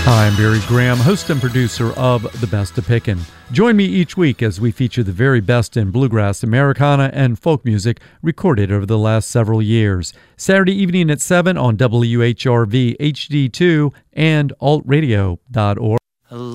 Hi, I'm Barry Graham, host and producer of The Best of Pickin'. Join me each week as we feature the very best in bluegrass, Americana, and folk music recorded over the last several years. Saturday evening at 7 on WHRV HD2 and altradio.org.